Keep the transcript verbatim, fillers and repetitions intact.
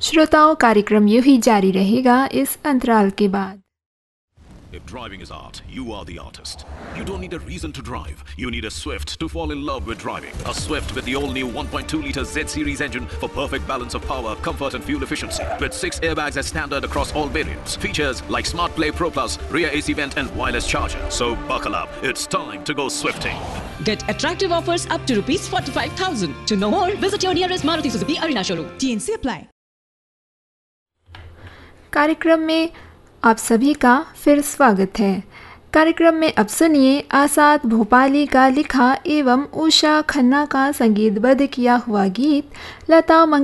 श्रोताओं, कार्यक्रम यूं ही जारी रहेगा इस अंतराल के बाद। If driving is art, you are the artist. You don't need a reason to drive. You need a Swift to fall in love with driving. A Swift with the all-new one point two litre Z-Series engine for perfect balance of power, comfort and fuel efficiency. With six airbags as standard across all variants. Features like Smart Play Pro Plus, rear A C vent and wireless charger. So buckle up. It's time to go Swifting. Get attractive offers up to rupees forty-five thousand. To know more, visit your nearest Maruti Suzuki Arena showroom. T N C apply. कार्यक्रम में आप सभी का फिर स्वागत है। कार्यक्रम में अब सुनिए आसाद भोपाली का लिखा एवं उषा खन्ना का संगीतबद्ध किया हुआ गीत लता